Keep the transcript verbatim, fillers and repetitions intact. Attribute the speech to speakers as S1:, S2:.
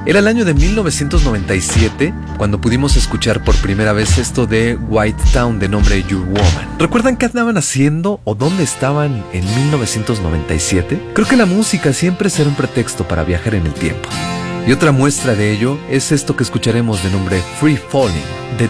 S1: Era el año de mil novecientos noventa y siete cuando pudimos escuchar por primera vez esto de White Town de nombre Your Woman. ¿Recuerdan qué andaban haciendo o dónde estaban en mil novecientos noventa y siete? Creo que la música siempre será un pretexto para viajar en el tiempo. Y otra muestra de ello es esto que escucharemos de nombre Free Falling de